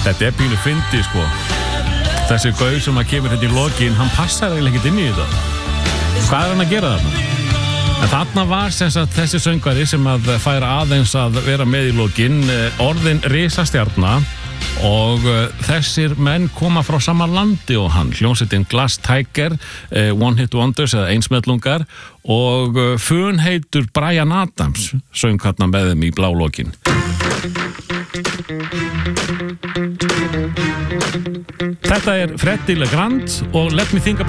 Þetta pínu fyndi, sko. Þessi gaur sem að kemur hérna í lokin, hann passar eiginlega ekkert inn í þetta. Hvað hann að gera þarna? En þarna var sem sagt þessi söngvari sem að færa aðeins að vera með í lokin, orðin risastjarna og þessir menn koma frá sama landi og hann, hljómsveitin Glass Tiger, One Hit Wonders eða einsmellungar og funheitur Bryan Adams söng hérna með þeim í blálokin. Þetta Freddie LeGrand og Let Me Think About